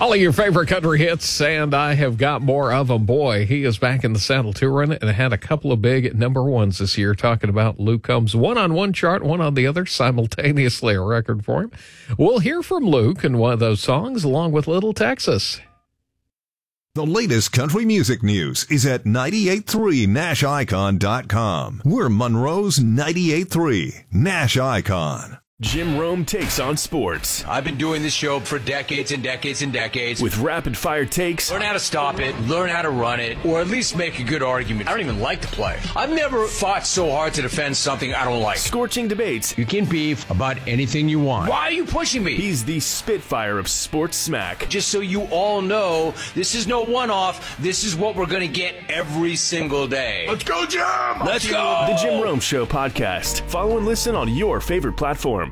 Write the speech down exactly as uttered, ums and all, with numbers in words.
All of your favorite country hits, and I have got more of them. Boy, he is back in the saddle touring and had a couple of big number ones this year, talking about Luke Combs. One on one chart, one on the other, simultaneously a record for him. We'll hear from Luke in one of those songs, along with Little Texas. The latest country music news is at ninety-eight point three Nash Icon dot com. We're Monroe's ninety-eight point three Nash Icon. Jim Rome takes on sports. I've been doing this show for decades and decades and decades. With rapid-fire takes. Learn how to stop it, learn how to run it, or at least make a good argument. I don't even like to play. I've never fought so hard to defend something I don't like. Scorching debates. You can beef about anything you want. Why are you pushing me? He's the Spitfire of sports smack. Just so you all know, this is no one-off. This is what we're going to get every single day. Let's go, Jim! Let's go! The Jim Rome Show podcast. Follow and listen on your favorite platform.